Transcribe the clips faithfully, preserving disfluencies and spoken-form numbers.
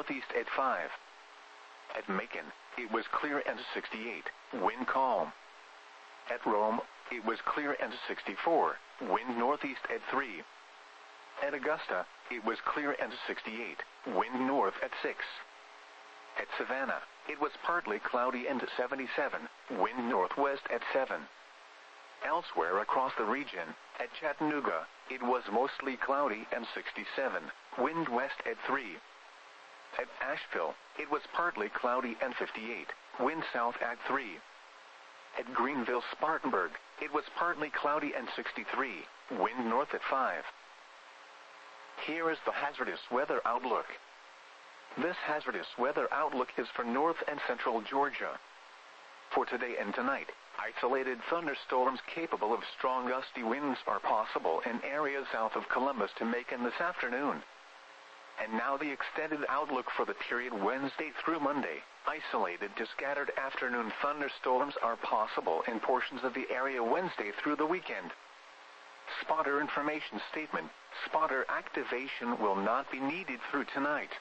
northeast at five. At Macon, it was clear and sixty-eight, wind calm. At Rome, it was clear and sixty-four, wind northeast at three. At Augusta, it was clear and sixty-eight, wind north at six. At Savannah, it was partly cloudy and seventy-seven, wind northwest at seven. Elsewhere across the region, at Chattanooga, it was mostly cloudy and sixty-seven, wind west at three. At Asheville, it was partly cloudy and fifty-eight, wind south at three. At Greenville-Spartanburg, it was partly cloudy and sixty-three, wind north at five. Here is the hazardous weather outlook. This hazardous weather outlook is for north and central Georgia. For today and tonight, isolated thunderstorms capable of strong gusty winds are possible in areas south of Columbus to Macon this afternoon. And now the extended outlook for the period Wednesday through Monday. Isolated to scattered afternoon thunderstorms are possible in portions of the area Wednesday through the weekend. Spotter information statement. Spotter activation will not be needed through tonight.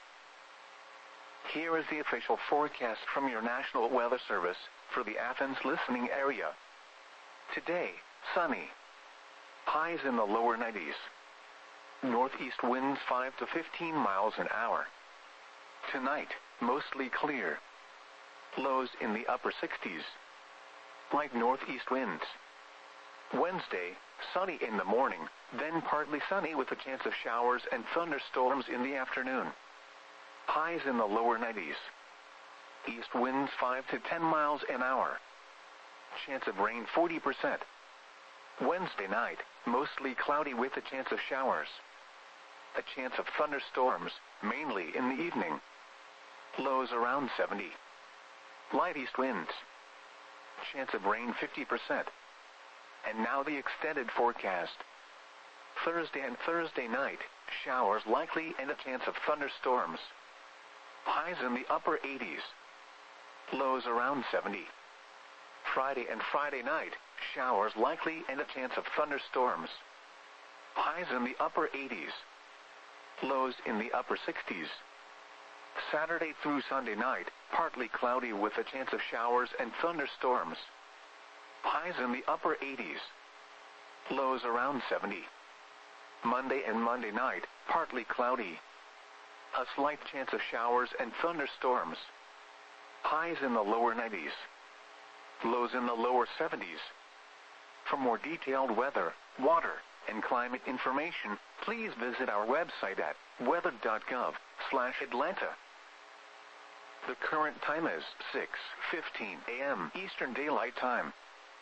Here is the official forecast from your National Weather Service for the Athens listening area. Today, sunny. Highs in the lower nineties. Northeast winds five to fifteen miles an hour. Tonight, mostly clear. Lows in the upper sixties. Light northeast winds. Wednesday, sunny in the morning, then partly sunny with a chance of showers and thunderstorms in the afternoon. Highs in the lower nineties. East winds five to ten miles an hour. Chance of rain forty percent. Wednesday night, mostly cloudy with a chance of showers. A chance of thunderstorms, mainly in the evening. Lows around seventy. Light east winds. Chance of rain fifty percent. And now the extended forecast. Thursday and Thursday night, showers likely and a chance of thunderstorms. Highs in the upper eighties. Lows around seventy. Friday and Friday night, showers likely and a chance of thunderstorms. Highs in the upper eighties. Lows in the upper sixties. Saturday through Sunday night, partly cloudy with a chance of showers and thunderstorms. Highs in the upper eighties. Lows around seventy. Monday and Monday night, partly cloudy. A slight chance of showers and thunderstorms. Highs in the lower nineties. Lows in the lower seventies. For more detailed weather, water, and climate information, please visit our website at weather dot gov slash Atlanta. The current time is six fifteen a m Eastern Daylight Time.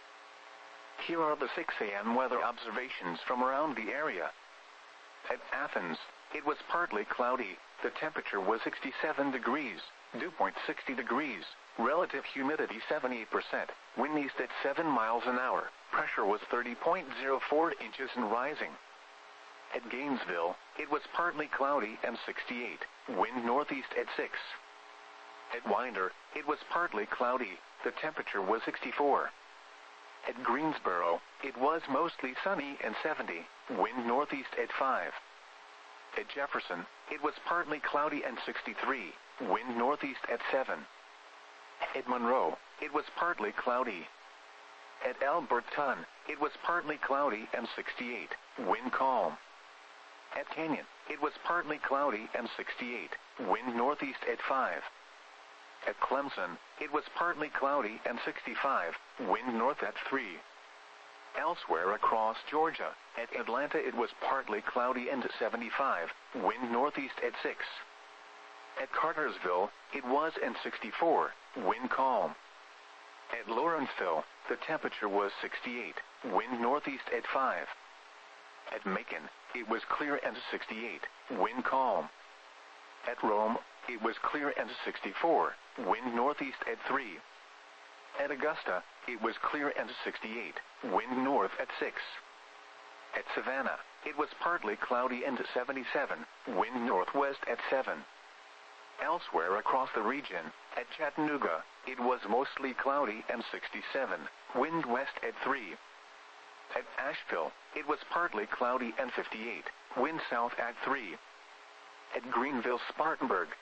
Here are the six a m weather observations from around the area. At Athens, it was partly cloudy. The temperature was sixty-seven degrees, dew point sixty degrees, relative humidity seventy-eight percent, wind east at seven miles an hour, pressure was thirty point zero four inches and rising. At Gainesville, it was partly cloudy and sixty-eight, wind northeast at six. At Winder, it was partly cloudy, the temperature was sixty-four. At Greensboro, it was mostly sunny and seventy, wind northeast at five. At Jefferson, it was partly cloudy and sixty-three, wind northeast at seven. At Monroe, it was partly cloudy. At Alberton, it was partly cloudy and sixty-eight, wind calm. At Canyon, it was partly cloudy and sixty-eight, wind northeast at five. At Clemson, it was partly cloudy and sixty-five, wind north at three. Elsewhere across Georgia, at Atlanta it was partly cloudy and seventy-five, wind northeast at six. At Cartersville, it was and sixty-four, wind calm. At Lawrenceville, the temperature was sixty-eight, wind northeast at five. At Macon, it was clear and sixty-eight, wind calm. At Rome, it was clear and sixty-four, wind northeast at three. At Augusta, it was clear and sixty-eight, wind north at six. At Savannah, it was partly cloudy and seventy-seven, wind northwest at seven. Elsewhere across the region, at Chattanooga, it was mostly cloudy and sixty-seven, wind west at three. At Asheville, it was partly cloudy and fifty-eight, wind south at three. At Greenville-Spartanburg,